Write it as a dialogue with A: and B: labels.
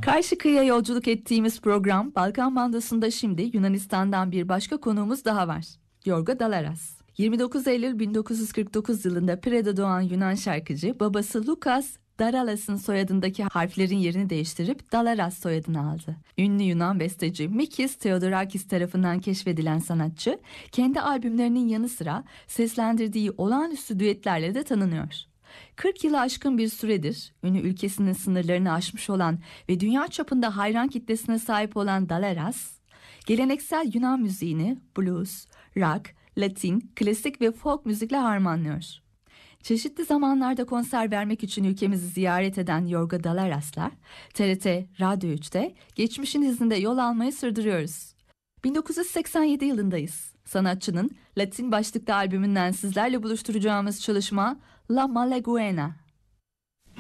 A: Karşı kıyıya yolculuk ettiğimiz program Balkan Bandos'unda şimdi Yunanistan'dan bir başka konuğumuz daha var. Yorgo Dalaras. 29 Eylül 1949 yılında Pire'de doğan Yunan şarkıcı babası Lukas Daralas'ın soyadındaki harflerin yerini değiştirip Dalaras soyadını aldı. Ünlü Yunan besteci Mikis Theodorakis tarafından keşfedilen sanatçı kendi albümlerinin yanı sıra seslendirdiği olağanüstü düetlerle de tanınıyor. 40 yılı aşkın bir süredir ünlü ülkesinin sınırlarını aşmış olan ve dünya çapında hayran kitlesine sahip olan Dalaras, geleneksel Yunan müziğini blues, rock, Latin, klasik ve folk müzikle harmanlıyor. Çeşitli zamanlarda konser vermek için ülkemizi ziyaret eden Yorgo Dalaras'la TRT Radyo 3'te geçmişin izinde yol almayı sürdürüyoruz. 1987 yılındayız. Sanatçının Latin başlıklı albümünden sizlerle buluşturacağımız çalışma La Malaguena.